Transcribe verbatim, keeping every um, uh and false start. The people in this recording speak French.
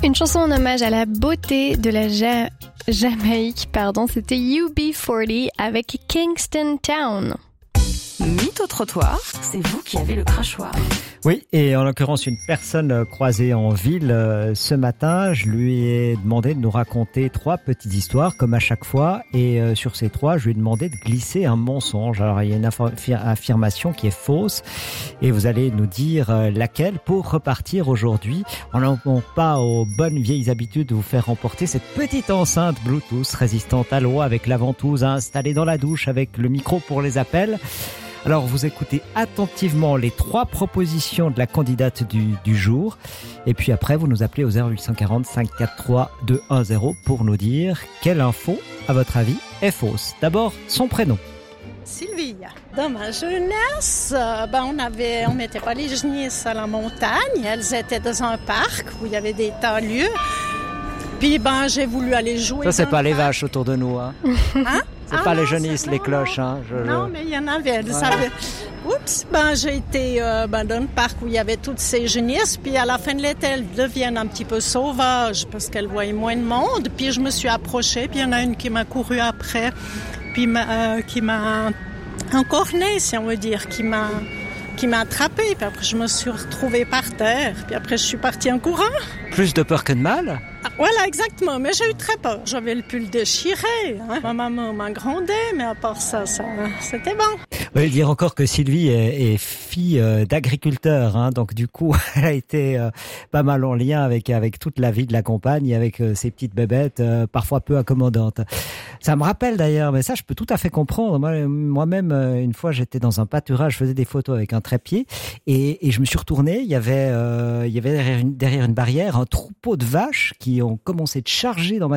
Une chanson en hommage à la beauté de la ja- Jamaïque, pardon, c'était U B quarante avec Kingston Town. Mythe au trottoir, c'est vous qui avez le crachoir. Oui, et en l'occurrence, une personne croisée en ville euh, ce matin, je lui ai demandé de nous raconter trois petites histoires, comme à chaque fois, et euh, sur ces trois, je lui ai demandé de glisser un mensonge. Alors, il y a une affir- affirmation qui est fausse, et vous allez nous dire euh, laquelle pour repartir aujourd'hui. On n'en pas aux bonnes vieilles habitudes de vous faire remporter cette petite enceinte Bluetooth résistante à l'eau avec la ventouse installée dans la douche avec le micro pour les appels. Alors, vous écoutez attentivement les trois propositions de la candidate du, du jour. Et puis après, vous nous appelez au zéro huit cent quarante, cinq cent quarante-trois, deux cent dix pour nous dire quelle info, à votre avis, est fausse. D'abord, son prénom. Sylvie, dans ma jeunesse, euh, ben on avait, on mettait pas les génisses à la montagne. Elles étaient dans un parc où il y avait des talus. Puis ben j'ai voulu aller jouer. Ça, c'est dans pas le les parc. vaches autour de nous, hein. Hein? C'est Ah pas non, les genisses, c'est- les non, cloches, non. hein. Je, Non, je- mais il y en avait. Vous Ouais. savez. Oups, ben j'ai été euh, ben, dans le parc où il y avait toutes ces génisses. Puis à la fin de l'été, elles deviennent un petit peu sauvages parce qu'elles voyaient moins de monde. Puis je me suis approchée. Puis il y en a une qui m'a couru après. Puis m'a, euh, qui m'a encornée, si on veut dire, qui m'a qui m'a attrapée. Puis après, je me suis retrouvée par terre. Puis après, je suis partie en courant. Plus de peur que de mal. Ah, voilà, exactement. Mais j'ai eu très peur. J'avais le pull déchiré. Hein. Ma maman m'a grondé, mais à part ça, ça c'était bon. Oui, dire encore que Sylvie est, est fille euh, d'agriculteur, hein, donc du coup, elle a été euh, pas mal en lien avec avec toute la vie de la campagne, et avec euh, ses petites bébêtes, euh, parfois peu accommodantes. Ça me rappelle d'ailleurs, mais ça je peux tout à fait comprendre. Moi, moi-même, euh, une fois, j'étais dans un pâturage, je faisais des photos avec un trépied, et, et je me suis retourné. Il y avait, euh, il y avait derrière une, derrière une barrière un troupeau de vaches qui ont commencé de charger dans ma